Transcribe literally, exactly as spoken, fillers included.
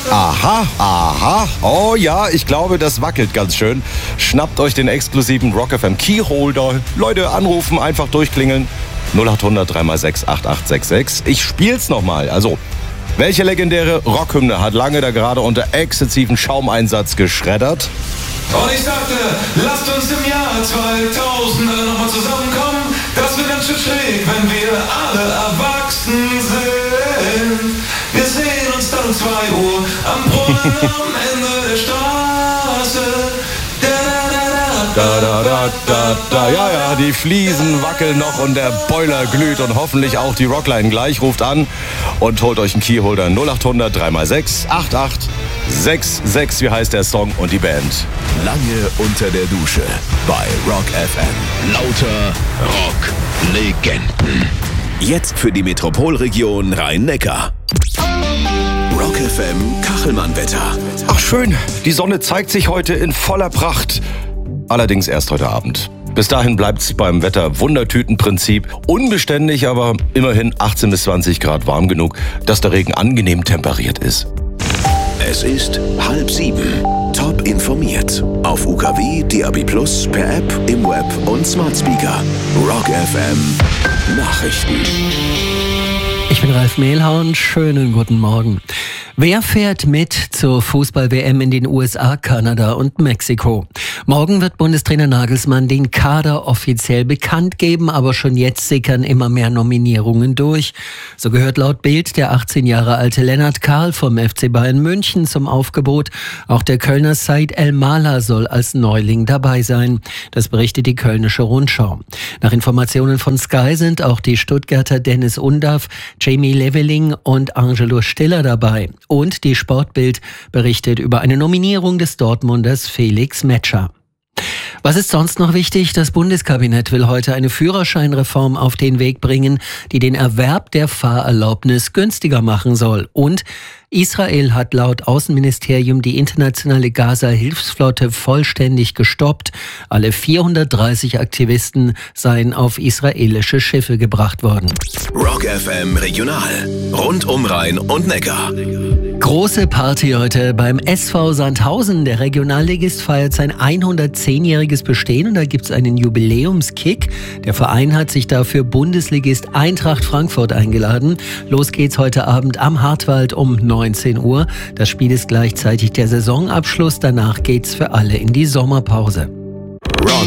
Aha, aha. Oh ja, ich glaube, das wackelt ganz schön. Schnappt euch den exklusiven Rock F M Keyholder. Leute, anrufen, einfach durchklingeln. null acht hundert drei mal sechs acht acht sechs sechs. Ich spiel's nochmal. Also, welche legendäre Rockhymne hat lange da gerade unter exzessiven Schaumeinsatz geschreddert? Und ich sagte, lasst uns im Jahr zweitausend alle nochmal zusammenkommen. Das wird ganz schön schräg, wenn wir alle erwachsen sind. Wir sehen uns dann um zwei Uhr am Brunnen am Ende der Straße. Da, da, da, da, da. Ja, ja, die Fliesen wackeln noch und der Boiler glüht und hoffentlich auch die Rockline gleich. Ruft an und holt euch einen Keyholder. null acht hundert drei mal sechs acht acht sechs sechs. Wie heißt der Song und die Band? Lange unter der Dusche bei Rock F M. Lauter Rock-Legenden. Jetzt für die Metropolregion Rhein-Neckar. Rock F M Kachelmann-Wetter. Ach schön, die Sonne zeigt sich heute in voller Pracht. Allerdings erst heute Abend. Bis dahin bleibt's beim Wetter-Wundertüten-Prinzip. Unbeständig, aber immerhin achtzehn bis zwanzig Grad warm genug, dass der Regen angenehm temperiert ist. Es ist halb sieben. Top informiert. Auf U K W, D A B plus, per App, im Web und Smart Speaker. Rock F M Nachrichten. Ich bin Ralf Mehlhorn, schönen guten Morgen. Wer fährt mit zur Fußball-W M in den U S A, Kanada und Mexiko? Morgen wird Bundestrainer Nagelsmann den Kader offiziell bekannt geben, aber schon jetzt sickern immer mehr Nominierungen durch. So gehört laut Bild der achtzehn Jahre alte Lennart Kahl vom F C Bayern München zum Aufgebot. Auch der Kölner Said El-Mala soll als Neuling dabei sein. Das berichtet die Kölnische Rundschau. Nach Informationen von Sky sind auch die Stuttgarter Dennis Undaff, Jamie Leveling und Angelo Stiller dabei. Und die Sportbild berichtet über eine Nominierung des Dortmunders Felix Metscher. Was ist sonst noch wichtig? Das Bundeskabinett will heute eine Führerscheinreform auf den Weg bringen, die den Erwerb der Fahrerlaubnis günstiger machen soll. Und Israel hat laut Außenministerium die internationale Gaza-Hilfsflotte vollständig gestoppt. Alle vierhundertdreißig Aktivisten seien auf israelische Schiffe gebracht worden. Rock F M Regional. Rund um Rhein und Neckar. Große Party heute beim S V Sandhausen. Der Regionalligist feiert sein hundertzehnjähriges Bestehen und da gibt's einen Jubiläumskick. Der Verein hat sich dafür Bundesligist Eintracht Frankfurt eingeladen. Los geht's heute Abend am Hartwald um neunzehn Uhr. Das Spiel ist gleichzeitig der Saisonabschluss. Danach geht's für alle in die Sommerpause. Rock